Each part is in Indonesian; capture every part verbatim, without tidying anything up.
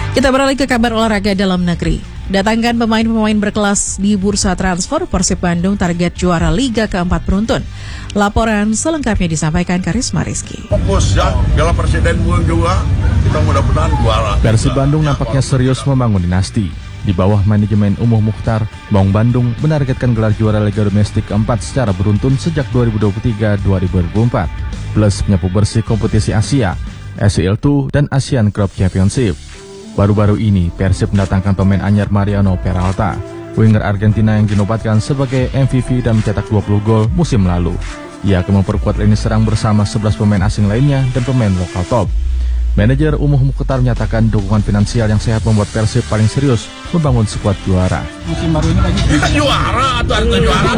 Kita beralih ke kabar olahraga dalam negeri. Datangkan pemain-pemain berkelas di bursa transfer, Persib Bandung target juara Liga keempat beruntun. Laporan selengkapnya disampaikan Karisma Rizky. Fokus ya, Piala Presiden juga, kita mudah-mudahan juara. Persib Bandung nampaknya serius membangun dinasti. Di bawah manajemen Umuh Mukhtar, Maung Bandung menargetkan gelar juara Liga Domestik keempat secara beruntun sejak dua ribu dua puluh tiga dua ribu dua puluh empat, plus menyapu bersih kompetisi Asia, S E L dua, dan Asian Cup Championship. Baru-baru ini, Persib mendatangkan pemain anyar Mariano Peralta, winger Argentina yang dinobatkan sebagai M V P dan mencetak dua puluh gol musim lalu. Ia akan memperkuat lini serang bersama sebelas pemain asing lainnya dan pemain lokal top. Manajer Umuh Mukhtar menyatakan dukungan finansial yang sehat membuat Persib paling serius membangun skuad juara. Musim baru ini lagi juara atau harga juara?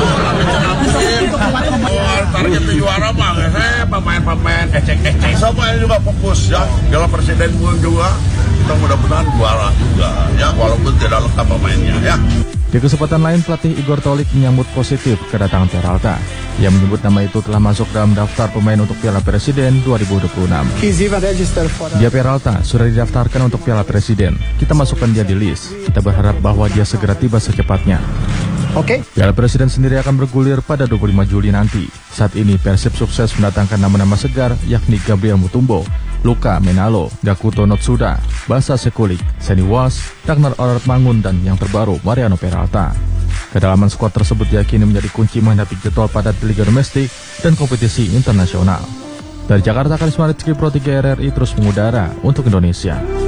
Target juara mah, saya pemain-pemain ecek-ecek. Sama juga fokus ya, Piala Presiden juga. Kita mudah-mudahan juara juga ya, walaupun tidak lengkap pemainnya ya. Di kesempatan lain, pelatih Igor Tolik menyambut positif kedatangan Peralta. Ia menyebut nama itu telah masuk dalam daftar pemain untuk Piala Presiden dua ribu dua puluh enam. Dia Peralta sudah didaftarkan untuk Piala Presiden. Kita masukkan dia di list. Kita berharap bahwa dia segera tiba secepatnya. Oke. Okay. Piala Presiden sendiri akan bergulir pada dua puluh lima Juli nanti. Saat ini Persib sukses mendatangkan nama-nama segar, yakni Gabriel Mutombo, Luka Menalo, Gakuto Notsuda, Basa Sekulik, Seni Was, Ragnar Orert Mangun, dan yang terbaru Mariano Peralta. Kedalaman skuad tersebut diyakini menjadi kunci menghadapi jadwal padat di Liga Domestik dan kompetisi internasional. Dari Jakarta, Karisma Rizky Pro tiga R R I terus mengudara untuk Indonesia.